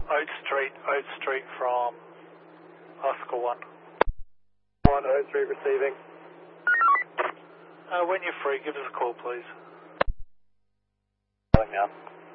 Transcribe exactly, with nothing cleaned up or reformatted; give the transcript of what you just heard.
Oat Street, Oat Street from Oscar one. one, Oat Street receiving. Uh, when you're free, give us a call, please. Calling now.